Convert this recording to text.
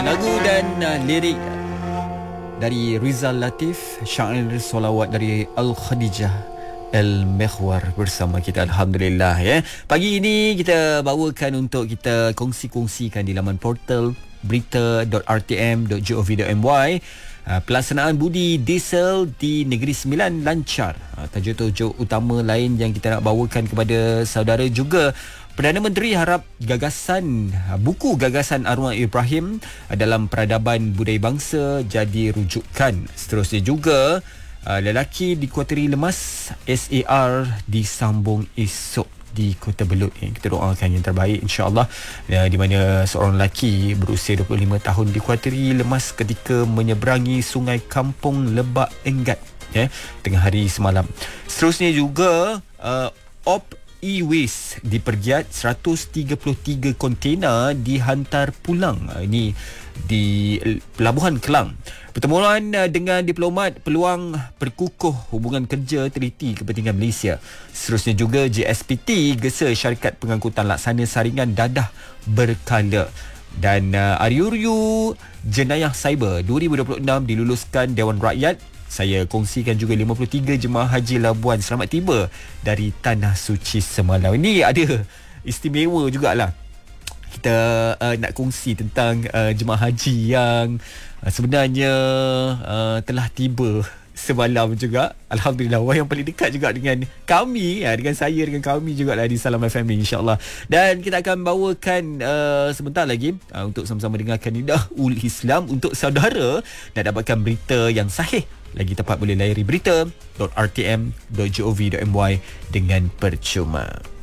lagu dan lirik dari Rizal Latif, syair solawat dari Al-Khadijah Al-Mekhwar bersama kita, alhamdulillah ya. Pagi ini kita bawakan untuk kita kongsi-kongsikan di laman portal berita.rtm.gov.my. Pelaksanaan budi diesel di Negeri Sembilan lancar. Tajuk-tajuk utama lain yang kita nak bawakan kepada saudara juga, Perdana Menteri harap buku gagasan arwah Ibrahim dalam peradaban budaya bangsa jadi rujukan. Seterusnya juga, lelaki dikuatiri lemas, SAR disambung esok di Kota Belud. Kita doakan yang terbaik, insya-Allah. Di mana seorang lelaki berusia 25 tahun dikuatiri lemas ketika menyeberangi Sungai Kampung Lebak Enggat tengah hari semalam. Seterusnya juga, e-waste dipergiat 133 kontena dihantar pulang. Ini di Pelabuhan Kelang. Pertemuan dengan diplomat peluang perkukuh hubungan kerja teliti kepentingan Malaysia. Seterusnya juga, JSPT gesa syarikat pengangkutan laksana saringan dadah berkala. Dan Ariuryu Jenayah Cyber 2026 diluluskan Dewan Rakyat. Saya kongsikan juga 53 jemaah haji Labuan selamat tiba dari Tanah Suci semalam. Ini ada istimewa jugalah. Kita nak kongsi tentang jemaah haji yang sebenarnya telah tiba semalam juga. Alhamdulillah, orang yang paling dekat juga dengan kami, dengan saya, dengan kami jugalah di Salam FM ni, insya-Allah. Dan kita akan bawakan sebentar lagi untuk sama-sama dengarkan Nidahul Islam untuk saudara nak dapatkan berita yang sahih. Lagi tepat boleh layari berita.rtm.gov.my dengan percuma.